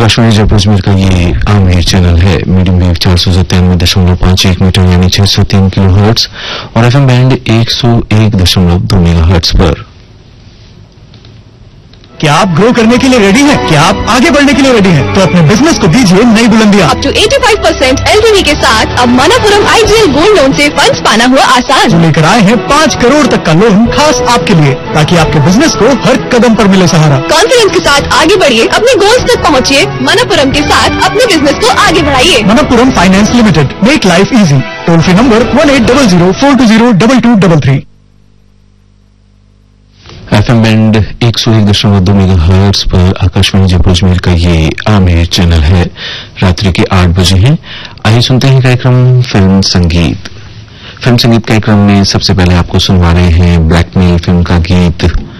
आकाशवाणी जयपुर अजमेर का ये आमिर चैनल है। मीडियम वेव 493.51 मीटर यानी 603 किलोहर्ट्ज और एफएम बैंड 101.2 मेगाहर्ट्ज पर। क्या आप ग्रो करने के लिए रेडी हैं? क्या आप आगे बढ़ने के लिए रेडी हैं? तो अपने बिजनेस को दीजिए नई बुलंदियां। अप टू 85% LTV के साथ अब मनापुरम आईजीएल गोल्ड लोन से फंड्स पाना हुआ आसान। जो लेकर आए हैं 5 करोड़ तक का लोन खास आपके लिए, ताकि आपके बिजनेस को हर कदम पर मिले सहारा। कॉन्फिडेंस के साथ आगे बढ़िए, अपने गोल्स तक पहुँचिए। मनापुरम के साथ अपने बिजनेस को आगे बढ़ाइए। Manappuram finance limited, make life easy. Toll free number 1800-420-2233। FM band 101.2 megahertz पर आकाशवाणी जयपुर अजमेर का ये आमिर चैनल है। रात्रि के 8 बजे हैं। आइए सुनते हैं कार्यक्रम फिल्म संगीत। फिल्म संगीत कार्यक्रम में सबसे पहले आपको सुनवा रहे हैं ब्लैकमेल फिल्म का गीत